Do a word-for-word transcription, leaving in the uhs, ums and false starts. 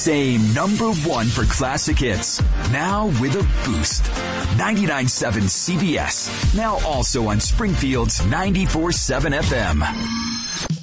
same number one for classic hits. Now with a boost. ninety-nine point seven C B S. Now also on Springfield's ninety-four point seven F M.